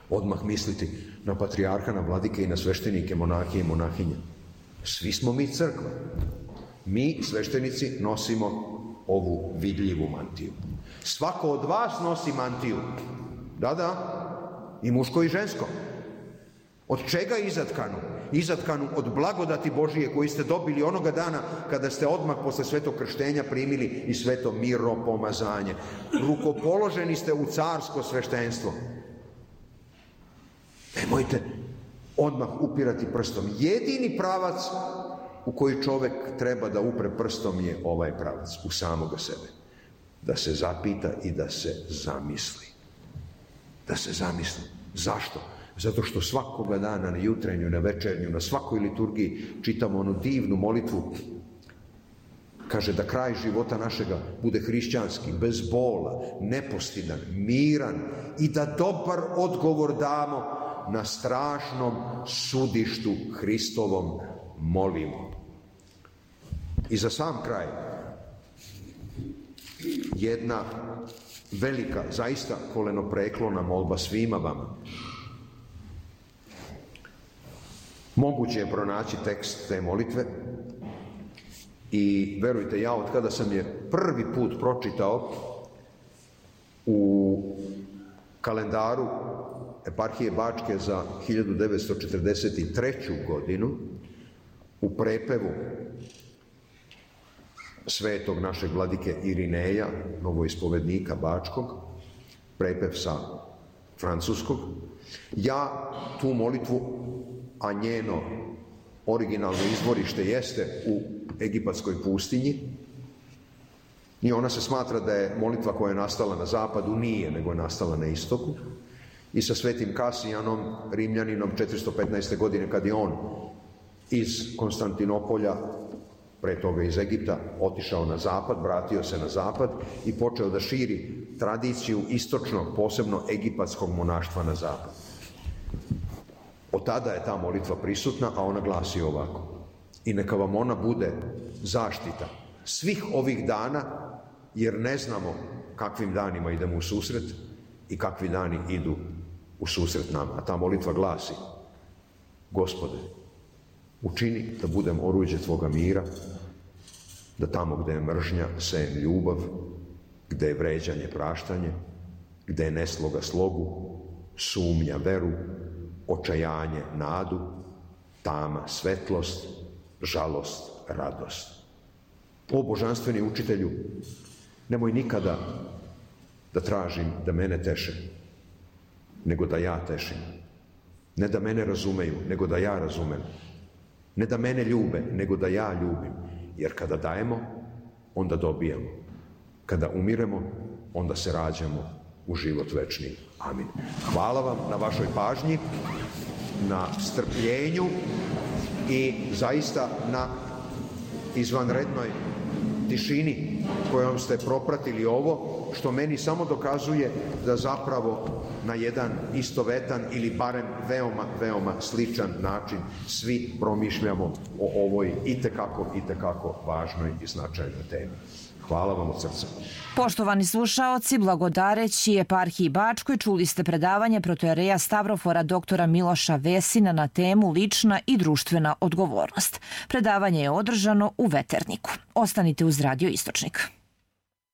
Odmah misliti na patrijarha, na vladike i na sveštenike, monahije i monahinje. Svi smo mi crkva. Mi, sveštenici, nosimo ovu vidljivu mantiju. Svako od vas nosi mantiju. Da, i muško i žensko. Od čega izatkanu? Izatkanu od blagodati Božije koju ste dobili onoga dana kada ste odmah posle svetog krštenja primili i sveto miropomazanje. Rukopoloženi ste u carsko sveštenstvo. Nemojte odmah upirati prstom. Jedini pravac u koji čovek treba da upre prstom je ovaj pravac, u samoga sebe. Da se zapita i da se zamisli. Da se zamisli. Zašto? Zato što svakoga dana na jutrenju, na večernju, na svakoj liturgiji čitamo onu divnu molitvu. Kaže da kraj života našega bude hrišćanski, bez bola, nepostidan, miran i da dobar odgovor damo na strašnom sudištu Hristovom molimo. I za sam kraj, jedna velika, zaista kolenopreklona molba svima vama. Moguće je pronaći tekst te molitve i verujte, ja od kada sam je prvi put pročitao u kalendaru eparhije Bačke za 1943. godinu u prepevu svetog našeg vladike Irineja, novoispovednika Bačkog, prepev sa francuskog, ja tu molitvu, a njeno originalno izvorište jeste u egipatskoj pustinji i ona se smatra da je molitva koja je nastala na zapadu, nije, nego je nastala na istoku, i sa svetim Kasijanom, Rimljaninom, 415. godine, kad je on iz Konstantinopolja, pre toga iz Egipta, otišao na zapad, vratio se na zapad i počeo da širi tradiciju istočnog, posebno egipatskog monaštva na zapad. Od tada je ta molitva prisutna, a ona glasi ovako: i neka vam ona bude zaštita svih ovih dana, jer ne znamo kakvim danima idemo u susret i kakvi dani idu u susret nama. A ta molitva glasi: Gospode, učini da budem oruđe Tvoga mira, da tamo gde je mržnja sejem ljubav, gde je vređanje praštanje, gde je nesloga slogu, sumnja veru, očajanje nadu, tama svetlost, žalost radost. O božanstveni učitelju, nemoj nikada da tražim da mene teše, nego da ja tešim. Ne da mene razumeju, nego da ja razumem. Ne da mene ljube, nego da ja ljubim. Jer kada dajemo, onda dobijamo. Kada umiremo, onda se rađamo u život večni. Amin. Hvala vam na vašoj pažnji, na strpljenju i zaista na izvanrednoj tišini kojom ste propratili ovo, što meni samo dokazuje da zapravo na jedan istovetan ili barem veoma sličan način svi promišljamo o ovoj itekako važnoj i značajnoj temi. Hvala vam od srca. Poštovani slušaoci, blagodareći eparhiji Bačkoj, čuli ste predavanje protojereja Stavrofora doktora Miloša Vesina na temu lična i društvena odgovornost. Predavanje je održano u Veterniku. Ostanite uz Radio Istočnik.